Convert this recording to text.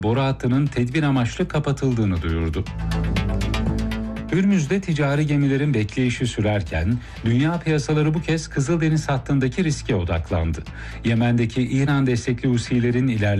boru hattının tedbir amaçlı kapatıldığını duyurdu. Hürmüz'de ticari gemilerin bekleyişi sürerken dünya piyasaları bu kez Kızıldeniz hattındaki riske odaklandı. Yemen'deki İran destekli Husilerin